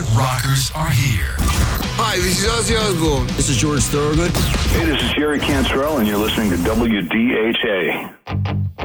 rockers are here. Hi, this is Ozzy Osbourne. This is George Thorogood. Hey, this is Jerry Cantrell, and you're listening to WDHA.